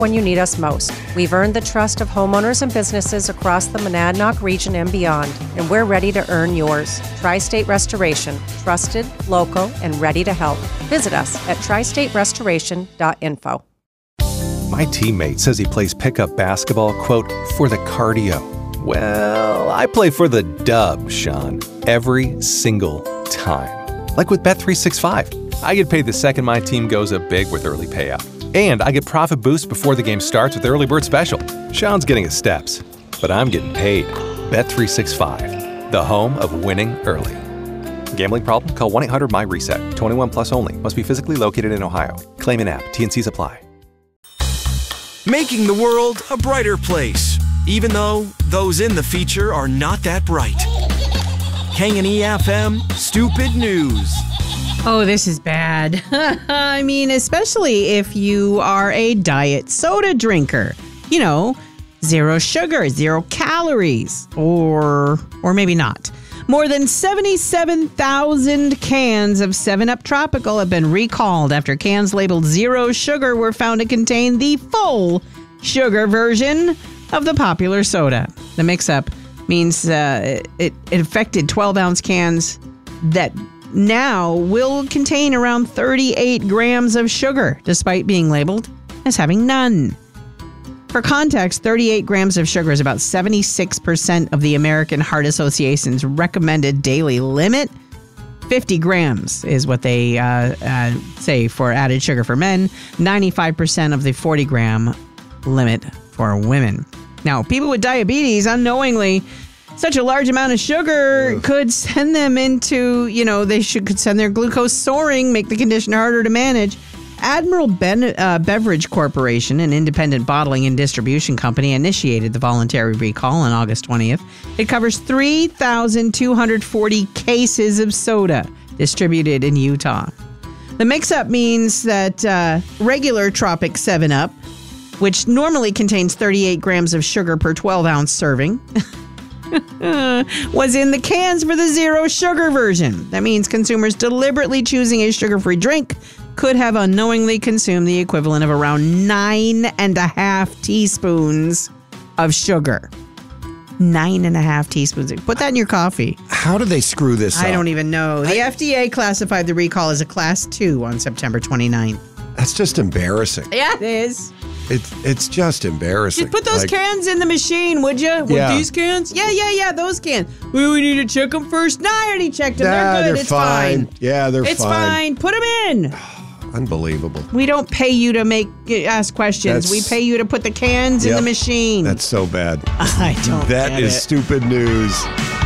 when you need us most. We've earned the trust of homeowners and businesses across the Monadnock region and beyond, and we're ready to earn yours. Tri-State Restoration, trusted, local, and ready to help. Visit us at tristaterestoration.info. My teammate says he plays pickup basketball, quote, for the cardio. Well, I play for the dub, Sean, every single time. Like with Bet365. I get paid the second my team goes up big with early payout. And I get profit boost before the game starts with Early Bird Special. Sean's getting his steps, but I'm getting paid. Bet365, the home of winning early. Gambling problem? Call 1-800-MY-RESET. 21 plus only. Must be physically located in Ohio. Claim an app. T&Cs apply. Making the world a brighter place, even though those in the feature are not that bright. K&E FM, Stupid News. Oh, this is bad. I mean, especially if you are a diet soda drinker. You know, 0 sugar, 0 calories, or maybe not. More than 77,000 cans of 7-Up Tropical have been recalled after cans labeled 0 sugar were found to contain the full sugar version of the popular soda. The mix-up means it affected 12-ounce cans that now will contain around 38 grams of sugar, despite being labeled as having none. For context, 38 grams of sugar is about 76% of the American Heart Association's recommended daily limit. 50 grams is what they say for added sugar for men, 95% of the 40-gram limit for women. Now, people with diabetes unknowingly, such a large amount of sugar could send them into, could send their glucose soaring, make the condition harder to manage. Admiral Beverage Corporation, an independent bottling and distribution company, initiated the voluntary recall on August 20th. It covers 3,240 cases of soda distributed in Utah. The mix-up means that regular Tropic 7-Up, which normally contains 38 grams of sugar per 12-ounce serving, was in the cans for the 0 sugar version. That means consumers deliberately choosing a sugar-free drink could have unknowingly consumed the equivalent of around 9.5 teaspoons of sugar. 9.5 teaspoons. Put that in your coffee. How do they screw this up? I don't even know. The FDA classified the recall as a Class 2 on September 29th. That's just embarrassing. Yeah, it is. It's just embarrassing. Just put those cans in the machine, would you? With these cans? Yeah, those cans. We need to check them first. No, I already checked them. They're good. It's fine. Yeah, they're fine. It's fine. Put them in. Unbelievable. We don't pay you to ask questions. We pay you to put the cans in the machine. That's so bad. I don't That get is it. Stupid News.